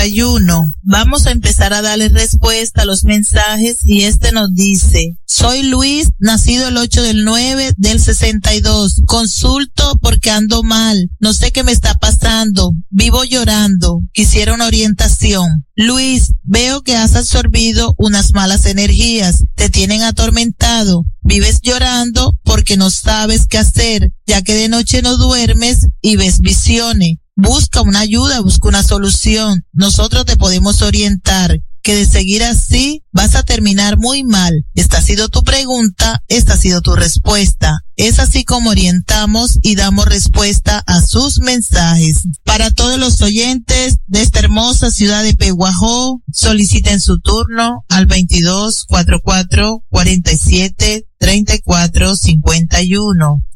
51. Vamos a empezar a darle respuesta a los mensajes y nos dice: soy Luis, nacido el 8/9/62. Consulto porque ando mal. No sé qué me está pasando. Vivo llorando. Quisiera una orientación. Luis, veo que has absorbido unas malas energías. Te tienen atormentado. Vives llorando porque no sabes qué hacer, ya que de noche no duermes y ves visiones. Busca una ayuda, busca una solución. Nosotros te podemos orientar, que de seguir así vas a terminar muy mal. Esta ha sido tu pregunta, esta ha sido tu respuesta. Es así como orientamos y damos respuesta a sus mensajes. Para todos los oyentes de esta hermosa ciudad de Peguajó, soliciten su turno al 2244-47-3451.